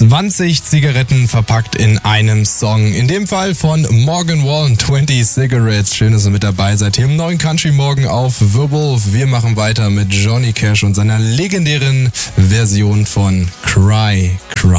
20 Zigaretten verpackt in einem Song. In dem Fall von Morgan Wallen, 20 Cigarettes. Schön, dass ihr mit dabei seid. Hier im neuen Country Morgen auf Werwolf. Wir machen weiter mit Johnny Cash und seiner legendären Version von Cry, Cry.